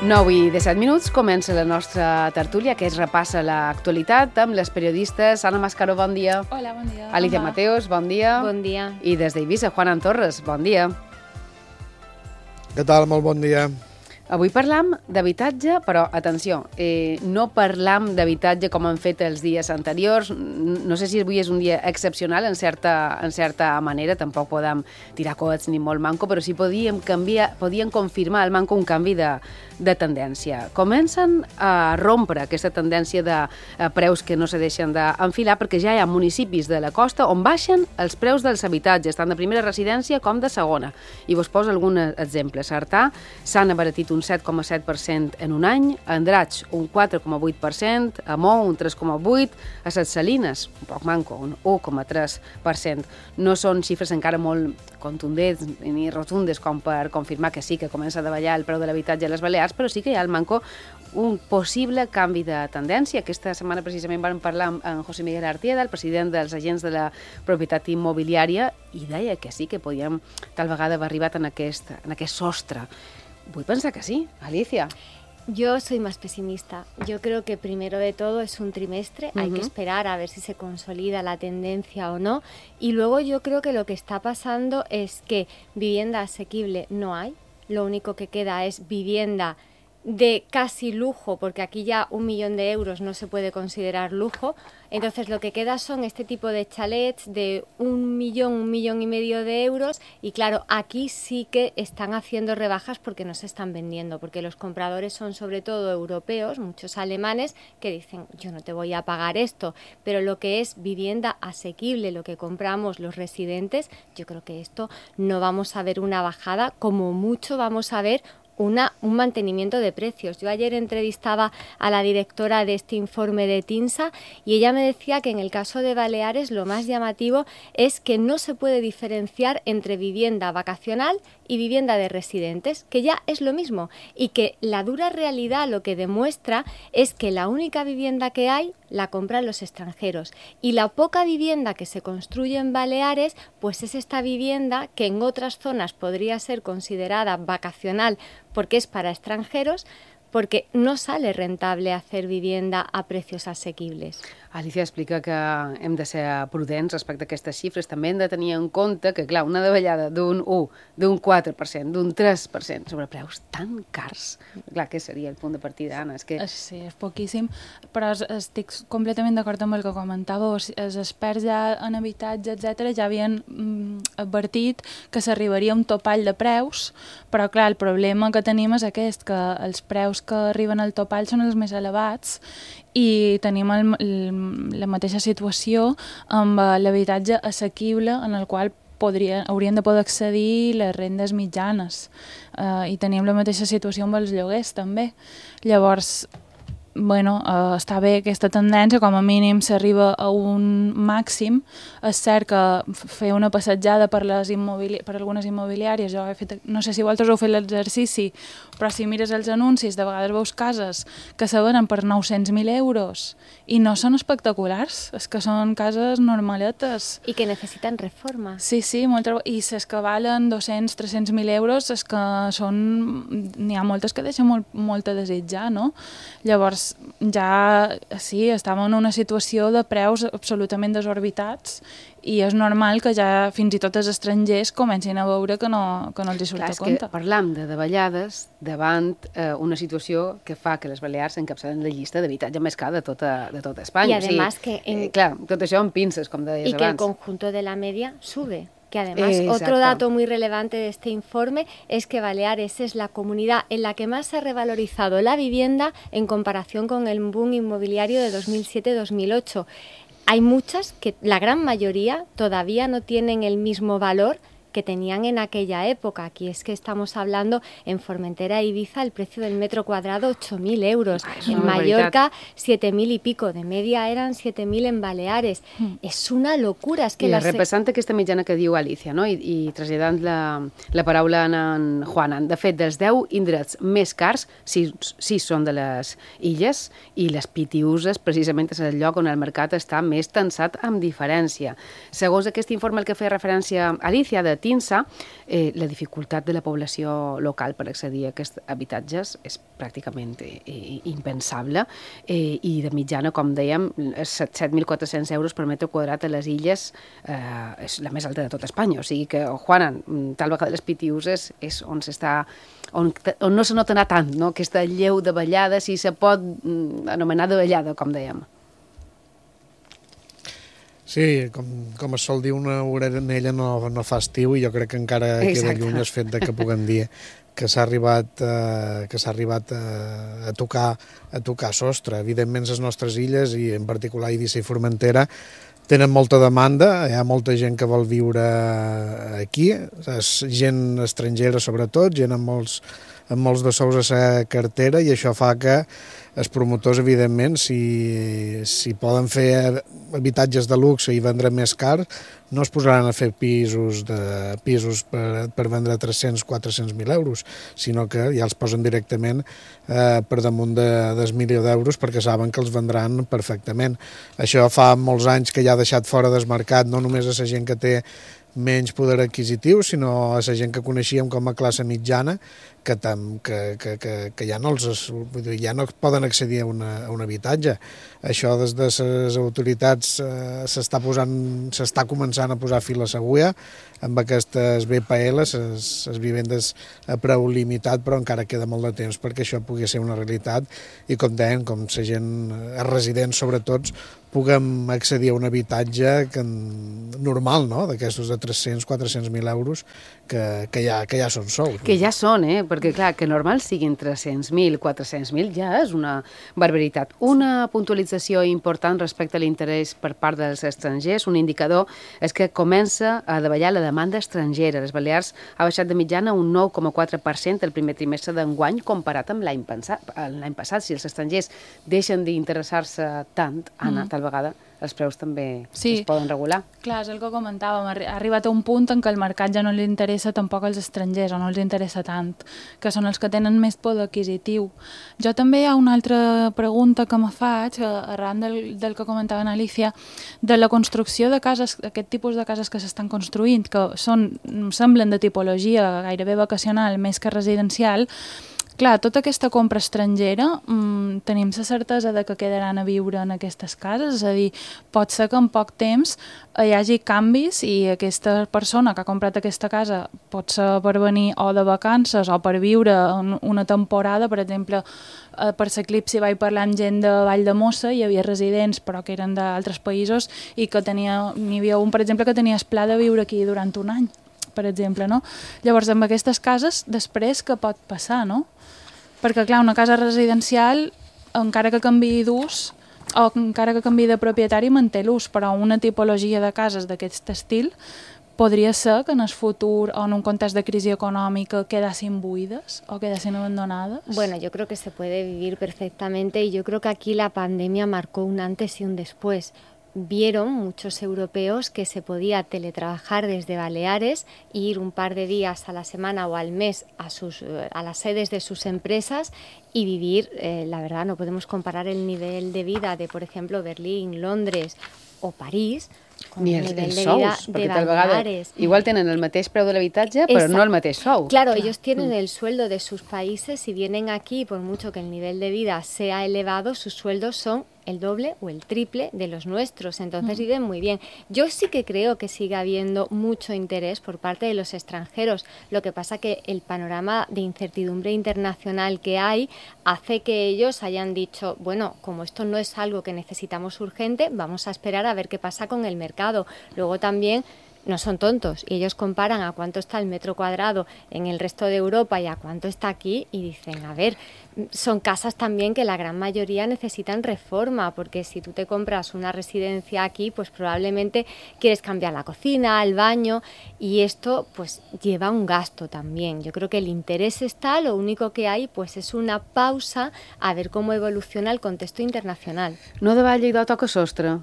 9 i 17 minuts, comença la nostra tertúlia, que es repassa l'actualitat amb les periodistes. Anna Mascaró, bon dia. Hola, bon dia. Alicia Mateos, bon dia. Bon dia. I des d'Eivissa, Juan Torres, bon dia. Què tal? Molt bon dia. Avui parlam d'habitatge, però, atenció, no parlam d'habitatge com han fet els dies anteriors. No sé si avui és un dia excepcional, en certa manera, tampoc podem tirar coets ni molt manco, però sí podíem confirmar al manco un canvi de tendència. Comencen a rompre aquesta tendència de preus que no se deixen d'enfilar, perquè ja hi ha municipis de la costa on baixen els preus dels habitatges, tant de primera residència com de segona. I vos poso alguns exemples. A Artà s'han abaratit un 7,7% en un any, a Andratx un 4,8%, a Mou un 3,8%, a Ses Salines, un poc manco, un 1,3%. No són xifres encara molt contundents ni rotundes com per confirmar que sí que comença a davallar el preu de l'habitatge a les Balears, però sí que hi ha al manco un possible canvi de tendència. Aquesta setmana precisament vam parlar amb José Miguel Artieda, el president dels agents de la propietat immobiliària, i deia que sí que podíem tal vegada haver arribat en aquest sostre. Vull pensar que sí, Alicia. Yo soy más pesimista. Yo creo que primero de todo es un trimestre, hay que esperar a ver si se consolida la tendencia o no. Y luego yo creo que lo que está pasando es que vivienda asequible no hay. Lo único que queda es vivienda de casi lujo, porque aquí ya 1 millón de euros no se puede considerar lujo. Entonces lo que queda son este tipo de chalets de 1 millón y medio de euros, y claro, aquí sí que están haciendo rebajas porque no se están vendiendo, porque los compradores son sobre todo europeos, muchos alemanes, que dicen yo no te voy a pagar esto, pero lo que es vivienda asequible, lo que compramos los residentes, yo creo que esto no vamos a ver una bajada, como mucho vamos a ver un mantenimiento de precios. Yo ayer entrevistaba a la directora de este informe de TINSA y ella me decía que en el caso de Baleares lo más llamativo es que no se puede diferenciar entre vivienda vacacional y vivienda de residentes, que ya es lo mismo, y que la dura realidad lo que demuestra es que la única vivienda que hay la compran los extranjeros, y la poca vivienda que se construye en Baleares pues es esta vivienda que en otras zonas podría ser considerada vacacional porque es para extranjeros, porque no sale rentable hacer vivienda a precios asequibles. Alicia explica que hem de ser prudents respecte a aquestes xifres. També hem de tenir en compte que, clar, una davallada d'un 1%, d'un 4%, d'un 3% sobre preus tan cars, clar, què seria el punt de partida, Anna? Sí, és poquíssim, però estic completament d'acord amb el que comentàveu. Els experts ja en habitatge, etc., ja havien advertit que s'arribaria a un topall de preus, però, clar, el problema que tenim és aquest, que els preus que arriben al topall són els més elevats, i tenim la mateixa situació amb l'habitatge assequible en el qual haurien de poder accedir les rendes mitjanes, i tenim la mateixa situació amb els lloguers també. Llavors, està bé aquesta tendència, com a mínim s'arriba a un màxim. És cert que fer una passejada per algunes immobiliàries, jo he fet, no sé si vosaltres heu fet l'exercici, però si mires els anuncis, de vegades veus cases que se venen per 900.000 euros i no són espectaculars, és que són cases normaletes. I que necessiten reforma. Sí, i les que valen 200-300.000 euros, és que n'hi ha moltes que deixen molt a desitjar, no? Llavors, ja sí, estàvem en una situació de preus absolutament desorbitats, i és normal que ja fins i tot els estrangers comencin a veure que no els hi surt a compte. És que parlam de davallades davant una situació que fa que les Balears encapçalen la llista d'habitatge més car de tota Espanya. Y además clar, tot això en pinces, com deies abans. Y que el conjunto de la media sube. Que además otro dato muy relevante de este informe es que Baleares es la comunidad en la que más se ha revalorizado la vivienda en comparación con el boom inmobiliario de 2007-2008. Hay muchas que, la gran mayoría, todavía no tienen el mismo valor que tenían en aquella época. Aquí es que estamos hablando en Formentera e Ibiza el precio del metro cuadrado 8.000 euros, en Mallorca 7.000 y pico, de media eran 7.000 en Baleares. És una locura. És que repassant aquesta mitjana que diu Alicia, no? I traslladant la paraula en Juan, de fet, dels 10 indrets més cars, 6 són de les illes, i les Pitiuses precisament és el lloc on el mercat està més tensat amb diferència. Segons aquest informe al que feia referència Alicia de repetint-se, la dificultat de la població local per accedir a aquests habitatges és pràcticament impensable, i de mitjana, com dèiem, 7.400 euros per metre quadrat a les illes és la més alta de tot Espanya. O sigui que, Juana, tal vegada les PTUs és on no se notarà tant, no? Aquesta lleu de ballada, si se pot anomenar de ballada, com dèiem. Sí, com es sol dir, una orenella no fa estiu, i jo crec que encara queda lluny el fet que puguem dir que s'ha arribat a tocar sostre. Evidentment, les nostres illes, i en particular Eivissa i Formentera, tenen molta demanda, hi ha molta gent que vol viure aquí, gent estrangera sobretot, gent amb molts de sous a la cartera, i això fa que els promotors, evidentment, si poden fer habitatges de luxe i vendre més car, no es posaran a fer pisos per vendre 300-400.000 euros, sinó que ja els posen directament per damunt del milió d'euros, perquè saben que els vendran perfectament. Això fa molts anys que ja ha deixat fora del mercat no només a la gent que té menys poder adquisitiu, sinó a la gent que coneixíem com a classe mitjana, que ja no poden accedir a un habitatge. Això des de les autoritats s'està començant a posar fil a l'agulla amb aquestes BPL, les vivendes a preu limitat, però encara queda molt de temps perquè això pugui ser una realitat, i com deien, com la gent, els residents sobretot, puguem accedir a un habitatge normal, no?, d'aquestos de 300-400.000 euros, que ja són sous. Que ja són, perquè clar, que normal siguin 300.000, 400.000 ja és una barbaritat. Una puntualització important respecte a l'interès per part dels estrangers, un indicador, és que comença a davallar la demanda estrangera. Les Balears ha baixat de mitjana un 9,4% el primer trimestre d'enguany comparat amb l'any passat. Si els estrangers deixen d'interessar-se tant, Anna, tal vegada els preus també es poden regular. Clar, és el que comentàvem, ha arribat a un punt en què el mercat ja no li interessa tampoc als estrangers, o no els interessa tant, que són els que tenen més poder adquisitiu. Jo també hi ha una altra pregunta que me faig, arran del que comentava Alicia, de la construcció de cases, aquest tipus de cases que s'estan construint, que semblen de tipologia gairebé vacacional més que residencial. Clar, tota aquesta compra estrangera, tenim la certesa de que quedaran a viure en aquestes cases? És a dir, pot ser que en poc temps hi hagi canvis i aquesta persona que ha comprat aquesta casa pot ser per venir o de vacances o per viure una temporada. Per exemple, per l'Eclipsi vaig parlar amb gent de Valldemossa, hi havia residents però que eren d'altres països, i que n'hi havia un, per exemple, que tenia el pla de viure aquí durant un any, per exemple, no? Llavors, amb aquestes cases, després què pot passar, no? Perquè, clar, una casa residencial, encara que canviï d'ús o encara que canviï de propietari, manté l'ús, però una tipologia de cases d'aquest estil podria ser que en el futur o en un context de crisi econòmica quedassin buides o quedassin abandonades. Bueno, yo creo que se puede vivir perfectamente, y yo creo que aquí la pandemia marcó un antes y un después. Vieron muchos europeos que se podía teletrabajar desde Baleares e ir un par de días a la semana o al mes a las sedes de sus empresas y vivir, la verdad, no podemos comparar el nivel de vida de, por ejemplo, Berlín, Londres o París, ni els sous, perquè tal vegada igual tenen el mateix preu de l'habitatge, però no el mateix sou. Claro, ellos tienen el sueldo de sus países y vienen aquí, por mucho que el nivel de vida sea elevado, sus sueldos son el doble o el triple de los nuestros, entonces viven muy bien. Yo sí que creo que sigue habiendo mucho interés por parte de los extranjeros, lo que pasa que el panorama de incertidumbre internacional que hay hace que ellos hayan dicho, bueno, como esto no es algo que necesitamos urgente, vamos a esperar a ver qué pasa con el mercado. Luego también no son tontos, y ellos comparan a cuánto está el metro cuadrado en el resto de Europa y a cuánto está aquí, y dicen, a ver, son casas también que la gran mayoría necesitan reforma, porque si tú te compras una residencia aquí, pues probablemente quieres cambiar la cocina, el baño, y esto pues lleva un gasto también. Yo creo que el interés está, lo único que hay pues es una pausa a ver cómo evoluciona el contexto internacional. No davalla i toca sostre.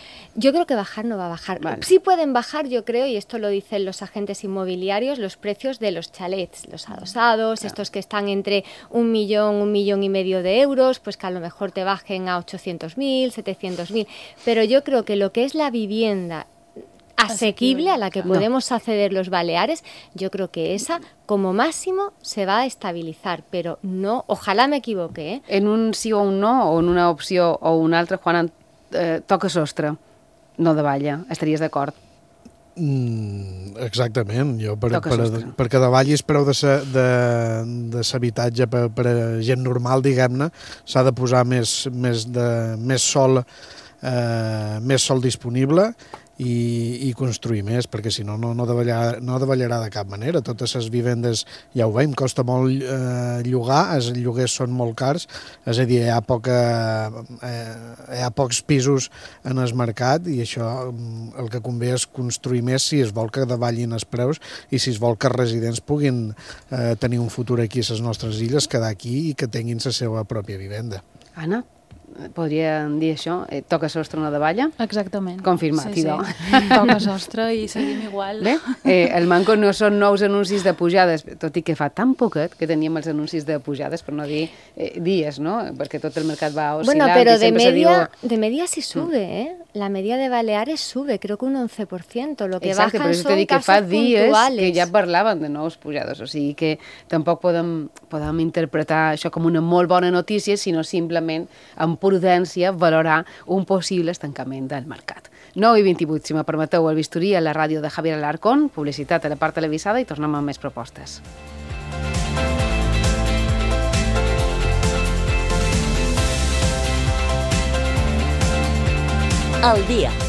Yo creo que bajar no va a bajar. Vale. Sí pueden bajar, yo creo, y esto lo dicen los agentes inmobiliarios, los precios de los chalets, los adosados, estos que están entre 1 millón, 1,5 millones de euros, pues que a lo mejor te bajen a 800.000, 700.000. Pero yo creo que lo que es la vivienda asequible a la que podemos acceder los baleares, yo creo que esa, como máximo, se va a estabilizar, pero no, ojalá me equivoque, ¿eh? En un sí o un no, o en una opció o una altra, Juan, toca sostre, no davalla. Estaries d'acord? Exactament. Jo, perquè davallis preu de l'habitatge per a gent normal, diguem-ne, s'ha de posar més sol disponible i construir més, perquè si no, no davallarà de cap manera. Totes les vivendes, ja ho veiem, costa molt llogar, els lloguers són molt cars, és a dir, hi ha pocs pisos en el mercat i això el que convé és construir més si es vol que davallin els preus i si es vol que els residents puguin tenir un futur aquí a les nostres illes, quedar aquí i que tinguin la seva pròpia vivenda. Anna, podríem dir això? Toca sostre, no davalla? Exactament. Confirmat, sí. Toca sostre i seguim igual. Bé, el manco no són nous anuncis de pujades, tot i que fa tan poquet que teníem els anuncis de pujades, per no dir dies, no? Perquè tot el mercat va oscil·lant. Bueno, pero de media sí sube, ¿eh? La media de Baleares sube, creo que un 11%. Lo que exacte, bajan son que fa dies puntuales. que ja parlaven de nous pujades, o sigui que tampoc podem interpretar això com una molt bona notícia, sinó simplement amb prudència valorar un possible estancament del mercat. 9:28, si me permeteu, el bisturí a la ràdio de Javier Alarcón, publicitat a la part televisada i tornem amb més propostes. Al dia.